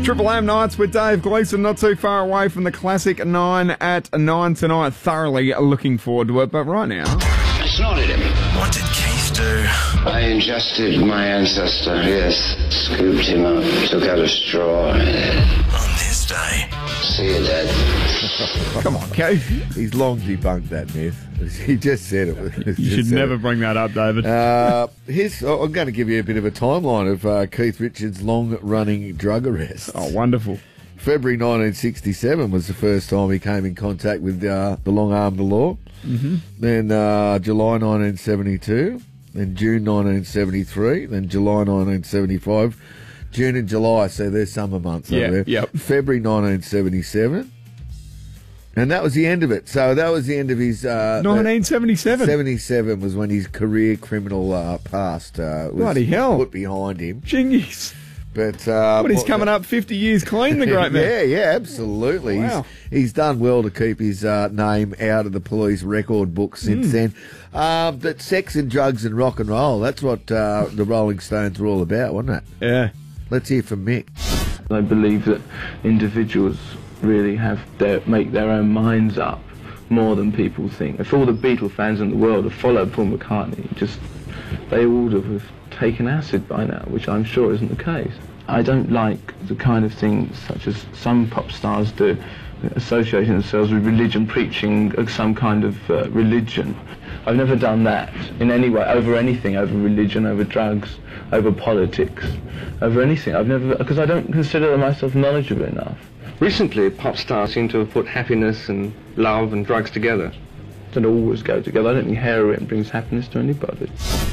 Triple M Nights with Dave Gleeson, not too far away from the classic 9 at 9 tonight. Thoroughly looking forward to it, but right now... I snorted him. What did Keith do? I ingested my ancestor, yes. Scooped him up, took out a straw. On this day. See you, Dad. Come on, Keith. He's long debunked that myth. He just said it. You should never bring that up, David. I'm going to give you a bit of a timeline of Keith Richards' long-running drug arrests. Oh, wonderful. February 1967 was the first time he came in contact with the long arm of the law. Mm-hmm. Then July 1972, then June 1973, then July 1975, June and July, so there's summer months over there. Yep. February 1977. And that was the end of it. So that was the end of his... 1977? 77 was when his career criminal past was Bloody hell. put behind him. Jingies. But he's coming up 50 years clean, the great man. Yeah, absolutely. Wow. He's done well to keep his name out of the police record book since then. But sex and drugs and rock and roll, that's what the Rolling Stones were all about, wasn't it? Yeah. Let's hear from Mick. I believe that individuals really make their own minds up more than people think. If all the Beatle fans in the world have followed Paul McCartney, they all would have taken acid by now, which I'm sure isn't the case. I don't like the kind of thing such as some pop stars do, associating themselves with religion, preaching some kind of religion. I've never done that in any way, over anything, over religion, over drugs, over politics, over anything. I've never, because I don't consider myself knowledgeable enough. Recently, pop stars seem to have put happiness and love and drugs together. They don't always go together. I don't think heroin brings happiness to anybody.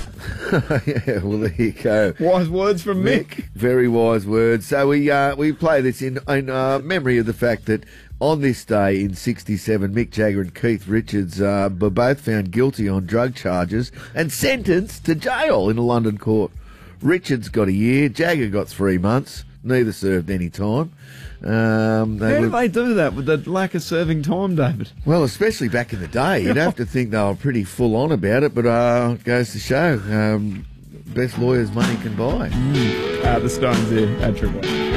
Yeah, well, there you go. Wise words from Mick. Very wise words. So we play this in memory of the fact that on this day in 67, Mick Jagger and Keith Richards were both found guilty on drug charges and sentenced to jail in a London court. Richards got a year, Jagger got 3 months. Neither served any time. How do they do that with the lack of serving time, David? Well, especially back in the day. You'd have to think they were pretty full on about it, but it goes to show best lawyers money can buy. The Stones here at Triple.